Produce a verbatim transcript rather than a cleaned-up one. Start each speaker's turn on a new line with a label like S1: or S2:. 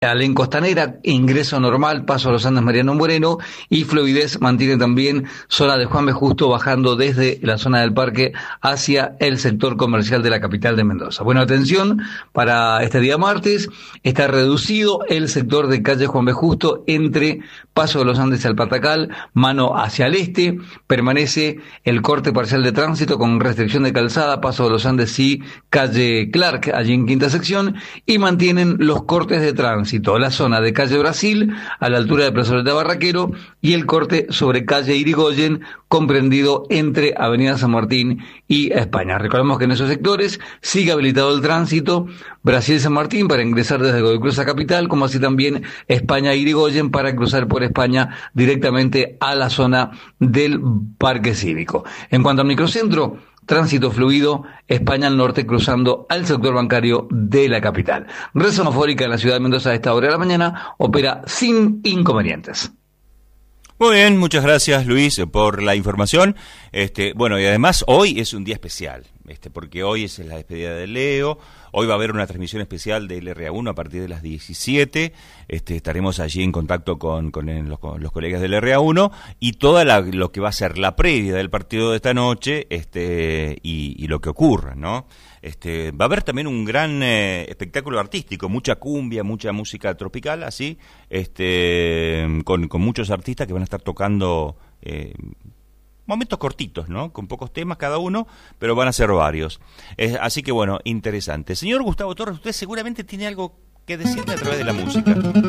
S1: Alén Costanera, ingreso normal, paso a los Andes Mariano Moreno y fluidez mantiene también zona de Juan B. Justo bajando desde la zona del parque hacia el sector comercial de la capital de Mendoza. Bueno, atención, para este día martes está reducido el sector de calle Juan B. Justo entre Paso de los Andes y el Patacal, mano hacia el este, permanece el corte parcial de tránsito con restricción de calzada, Paso de los Andes y calle Clark, allí en quinta sección, y mantienen los cortes de tránsito. La zona de calle Brasil a la altura de Plazoleta Barraquero y el corte sobre calle Irigoyen comprendido entre Avenida San Martín y España. Recordemos que en esos sectores sigue habilitado el tránsito Brasil-San Martín para ingresar desde Godoy Cruz a Capital, como así también España-Irigoyen para cruzar por España directamente a la zona del Parque Cívico. En cuanto al microcentro, tránsito fluido, España al norte cruzando al sector bancario de la capital. Red semafórica en la ciudad de Mendoza a esta hora de la mañana opera sin inconvenientes.
S2: Muy bien, muchas gracias Luis por la información. Este, bueno, y además hoy es un día especial, este, porque hoy es la despedida de Leo. Hoy va a haber una transmisión especial del R A uno a partir de las diecisiete. Este, estaremos allí en contacto con, con, el, los, con los colegas del R A uno y toda la, lo que va a ser la previa del partido de esta noche, este, y, y lo que ocurra, ¿no? Este, va a haber también un gran eh, espectáculo artístico, mucha cumbia, mucha música tropical, así, este, con, con muchos artistas que van a estar tocando eh, momentos cortitos, ¿no? Con pocos temas cada uno, pero van a ser varios. Eh, así que bueno, interesante. Señor Gustavo Torres, usted seguramente tiene algo que decirme a través de la música.